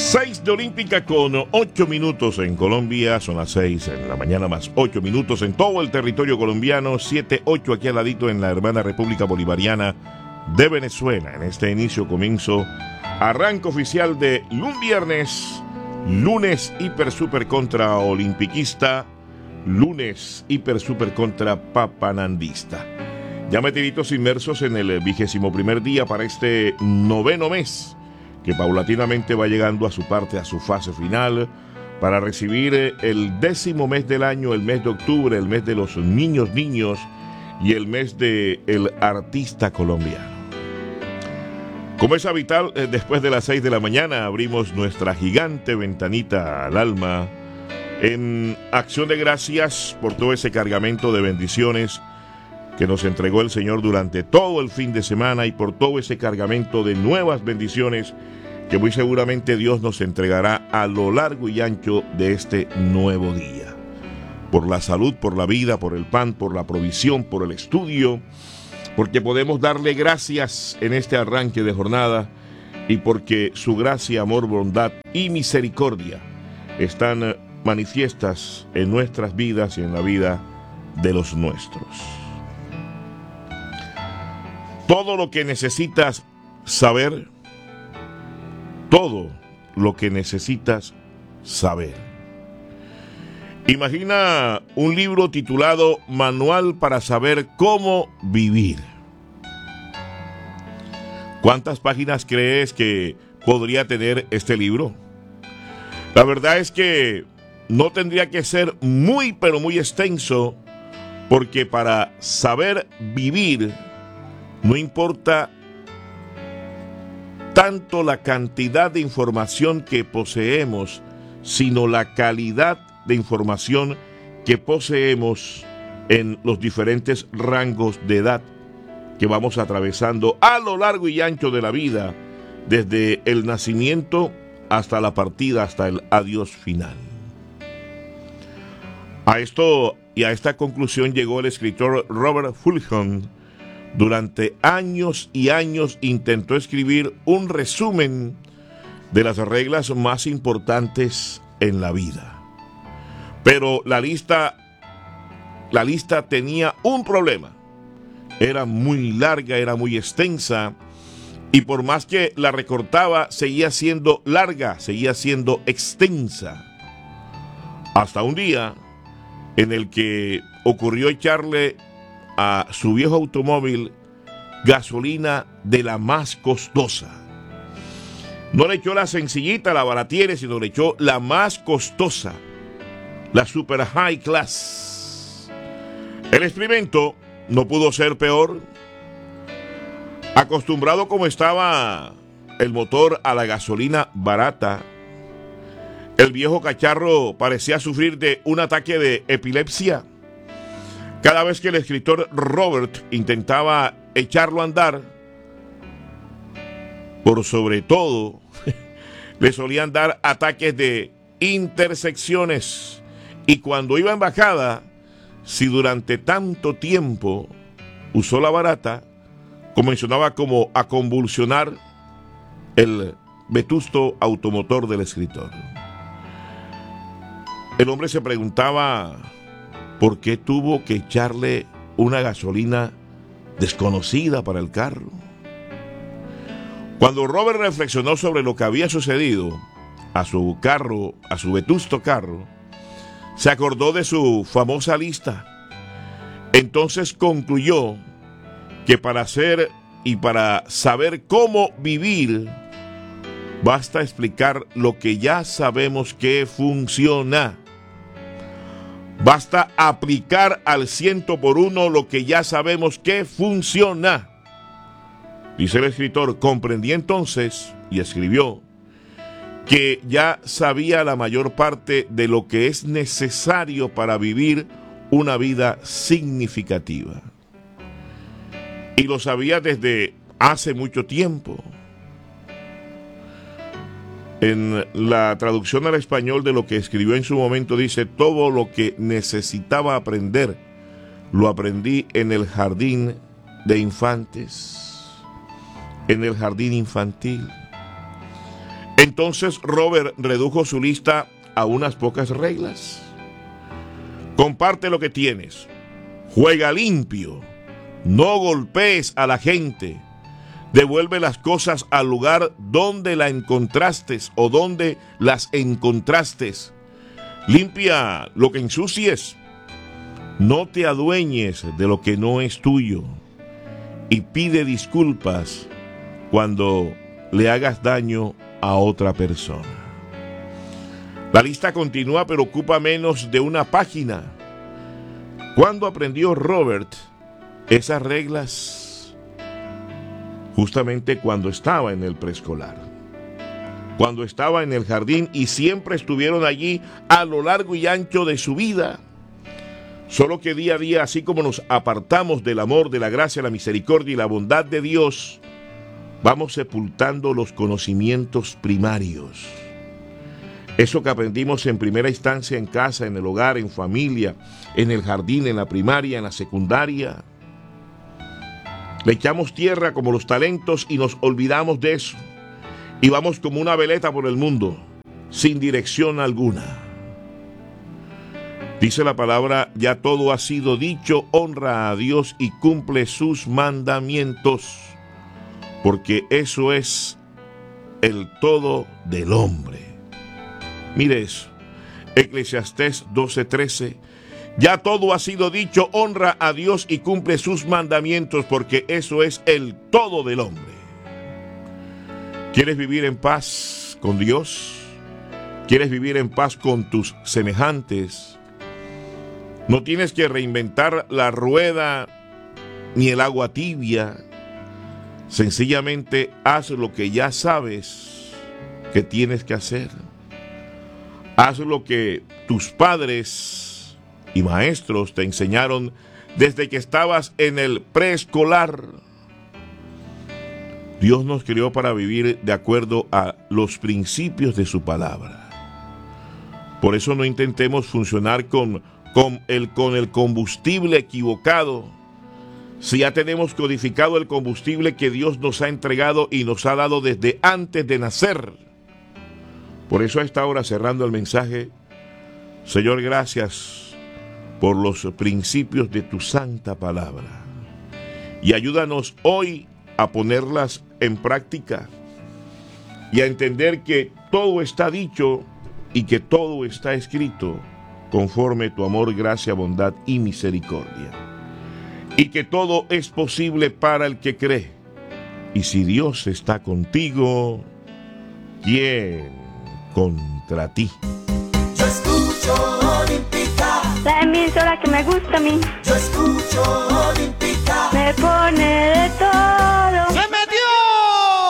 6 de Olímpica con 8 minutos en Colombia, son las 6 en la mañana más 8 minutos en todo el territorio colombiano, 7-8 aquí al ladito en la hermana República Bolivariana de Venezuela. En este comienzo, arranque oficial de viernes, lunes hiper super contra olimpiquista, lunes hiper super contra papanandista. Ya metiditos inmersos en el 21º día para este noveno mes, que paulatinamente va llegando a su parte, a su fase final, para recibir el 10º mes del año, el mes de octubre, el mes de los niños y el mes del artista colombiano. Como es habitual, después de las 6 de la mañana abrimos nuestra gigante ventanita al alma en acción de gracias por todo ese cargamento de bendiciones que nos entregó el Señor durante todo el fin de semana y por todo ese cargamento de nuevas bendiciones que muy seguramente Dios nos entregará a lo largo y ancho de este nuevo día. Por la salud, por la vida, por el pan, por la provisión, por el estudio, porque podemos darle gracias en este arranque de jornada y porque su gracia, amor, bondad y misericordia están manifiestas en nuestras vidas y en la vida de los nuestros. Todo lo que necesitas saber, todo lo que necesitas saber. Imagina un libro titulado Manual para saber cómo vivir. ¿Cuántas páginas crees que podría tener este libro? La verdad es que no tendría que ser muy, pero muy extenso, porque para saber vivir no importa tanto la cantidad de información que poseemos, sino la calidad de información que poseemos en los diferentes rangos de edad que vamos atravesando a lo largo y ancho de la vida, desde el nacimiento hasta la partida, hasta el adiós final. A esto y a esta conclusión llegó el escritor Robert Fulghum. Durante años y años intentó escribir un resumen de las reglas más importantes en la vida. Pero la lista tenía un problema. Era muy larga, era muy extensa, y por más que la recortaba, seguía siendo larga, seguía siendo extensa. Hasta un día en el que ocurrió echarle a su viejo automóvil gasolina de la más costosa. No le echó la sencillita, la baratiere, sino le echó la más costosa, la super high class. El experimento no pudo ser peor. Acostumbrado como estaba el motor a la gasolina barata, el viejo cacharro parecía sufrir de un ataque de epilepsia. Cada vez que el escritor Robert intentaba echarlo a andar, por sobre todo, le solían dar ataques de intersecciones. Y cuando iba en bajada, si durante tanto tiempo usó la barata, comenzaba como a convulsionar el vetusto automotor del escritor. El hombre se preguntaba ¿por qué tuvo que echarle una gasolina desconocida para el carro? Cuando Robert reflexionó sobre lo que había sucedido a su carro, a su vetusto carro, se acordó de su famosa lista. Entonces concluyó que para hacer y para saber cómo vivir, basta explicar lo que ya sabemos que funciona. Basta aplicar al 100% lo que ya sabemos que funciona. Dice el escritor, comprendí entonces, y escribió, que ya sabía la mayor parte de lo que es necesario para vivir una vida significativa. Y lo sabía desde hace mucho tiempo. En la traducción al español de lo que escribió en su momento dice, todo lo que necesitaba aprender, lo aprendí en el jardín de infantes, en el jardín infantil. Entonces Robert redujo su lista a unas pocas reglas. Comparte lo que tienes. Juega limpio. No golpees a la gente. Devuelve las cosas al lugar donde las encontraste o donde las encontraste. Limpia lo que ensucies. No te adueñes de lo que no es tuyo. Y pide disculpas cuando le hagas daño a otra persona. La lista continúa, pero ocupa menos de una página. ¿Cuándo aprendió Robert esas reglas? Justamente cuando estaba en el preescolar, cuando estaba en el jardín, y siempre estuvieron allí a lo largo y ancho de su vida. Solo que día a día, así como nos apartamos del amor, de la gracia, la misericordia y la bondad de Dios, vamos sepultando los conocimientos primarios. Eso que aprendimos en primera instancia en casa, en el hogar, en familia, en el jardín, en la primaria, en la secundaria. Le echamos tierra como los talentos y nos olvidamos de eso. Y vamos como una veleta por el mundo, sin dirección alguna. Dice la palabra, ya todo ha sido dicho, honra a Dios y cumple sus mandamientos, porque eso es el todo del hombre. Mire eso, Eclesiastés 12:13, ya todo ha sido dicho, honra a Dios y cumple sus mandamientos, porque eso es el todo del hombre. ¿Quieres vivir en paz con Dios? ¿Quieres vivir en paz con tus semejantes? No tienes que reinventar la rueda ni el agua tibia. Sencillamente haz lo que ya sabes que tienes que hacer. Haz lo que tus padres y maestros te enseñaron desde que estabas en el preescolar. Dios nos creó para vivir de acuerdo a los principios de su palabra. Por eso no intentemos funcionar con el combustible equivocado. Si ya tenemos codificado el combustible que Dios nos ha entregado y nos ha dado desde antes de nacer. Por eso a esta hora, cerrando el mensaje, Señor, gracias por los principios de tu santa palabra. Y ayúdanos hoy a ponerlas en práctica y a entender que todo está dicho y que todo está escrito conforme tu amor, gracia, bondad y misericordia. Y que todo es posible para el que cree. Y si Dios está contigo, ¿quién contra ti? Yo escucho Olímpica, la emisora que me gusta a mí. yo escucho Olímpica, Me pone